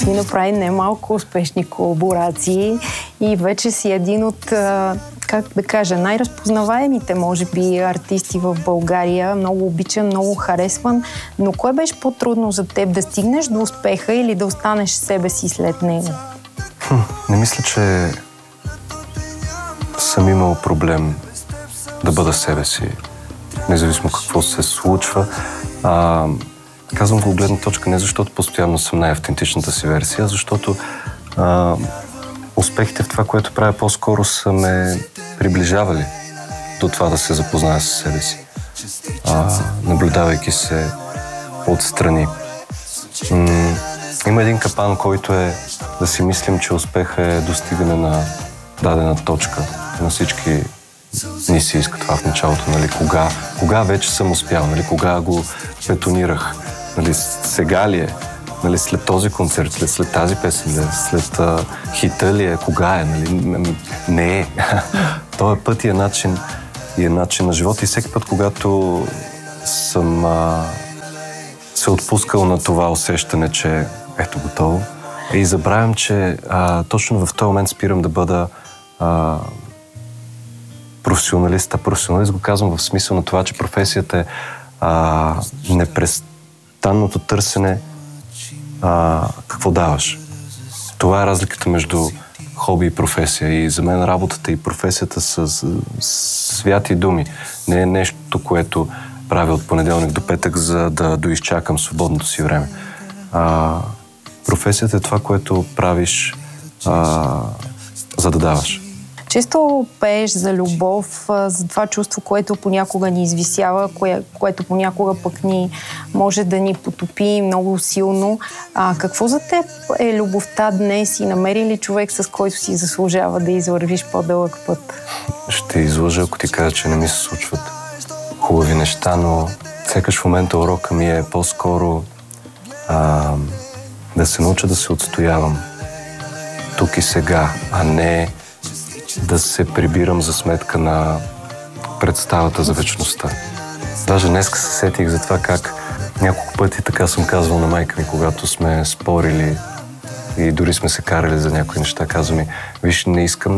Ти направи немалко успешни колаборации и вече си един от, как да кажа, най-разпознаваемите, може би, артисти в България. Много обичан, много харесван. Но кое беше по-трудно за теб? Да стигнеш до успеха или да останеш себе си след него? Не мисля, че съм имал проблем да бъда себе си, независимо какво се случва. Казвам го от гледна точка не защото постоянно съм най-автентичната си версия, защото успехите в това, което правя, по-скоро са ме приближавали до това да се запозная с себе си, наблюдавайки се отстрани. Има един капан, който е да си мислим, че успеха е достигане на дадена точка. На всички ни се иска това в началото, нали? Кога вече съм успял, нали? Кога го бетонирах, нали? Сега ли е, нали? След този концерт, след тази песен, след хита ли е, кога е, нали? Не е. Това е път и е начин на живота и всеки път, когато съм се отпускал на това усещане, че ето готово, и забравям, че точно в този момент спирам да бъда професионалист. Професионалист го казвам в смисъл на това, че професията е непрестанното търсене какво даваш. Това е разликата между хоби и професия. И за мен работата и професията са святи думи. Не е нещо, което правя от понеделник до петък, за да доизчакам свободното си време. Професията е това, което правиш, за да даваш. Често пееш за любов, за това чувство, което понякога ни извисява, което понякога пък ни може да ни потопи много силно. Какво за теб е любовта днес и намери ли човек, с който си заслужава да извървиш по-дълъг път? Ще излъжа, ако ти кажа, че не ми се случват хубави неща, но сякаш в момента урока ми е по-скоро да се науча да се отстоявам тук и сега, а не да се прибирам за сметка на представата за вечността. Даже днеска се сетих за това как няколко пъти така съм казвал на майка ми, когато сме спорили и дори сме се карали за някои неща. Казва ми, виж, не искам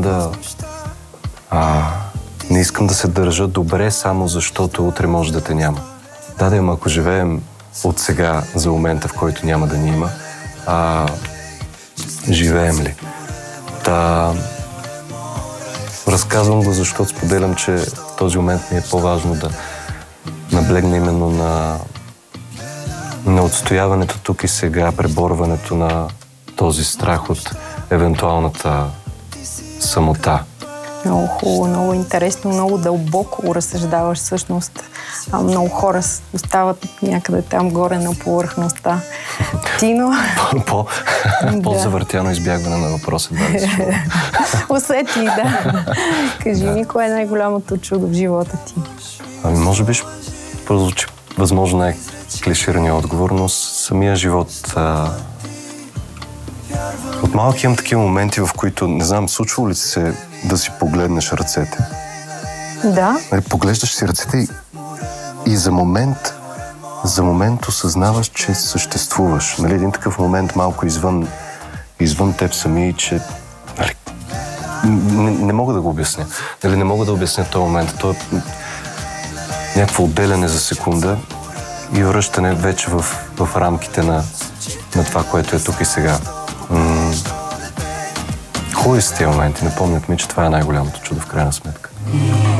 да се държа добре, само защото утре може да те няма. Да, ако живеем от сега за момента, в който няма да ни има, живеем ли? Разказвам го, защото споделям, че в този момент ми е по-важно да наблегна именно на отстояването тук и сега, преборването на този страх от евентуалната самота. Много хубаво, много интересно, много дълбоко разсъждаваш всъщност. Много хора остават някъде там горе на повърхността. Тино? По-завъртяно избягване на въпроса. Усети, да. Кажи ми, кое е най-голямото чудо в живота ти? Може би ще прозвучи възможно най-клиширания отговор, но самия живот. От малки имам такива моменти, в които, не знам, случва ли се да си погледнеш ръцете? Да. Поглеждаш си ръцете и за момент осъзнаваш, че съществуваш. Нали, един такъв момент малко извън теб сами, че не мога да го обясня. Нали, не мога да обясня този момент. То е някакво отделяне за секунда и връщане вече в рамките на това, което е тук и сега. Хубави са тези моменти. Напомнят ми, че това е най-голямото чудо в крайна сметка.